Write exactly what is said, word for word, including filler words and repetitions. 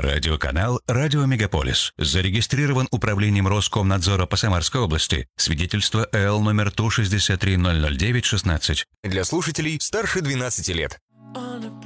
Радиоканал «Радио Мегаполис». Зарегистрирован управлением Роскомнадзора по Самарской области. Свидетельство эл номер Ту шестьдесят три ноль ноль девять шестнадцать. Для слушателей старше двенадцати лет.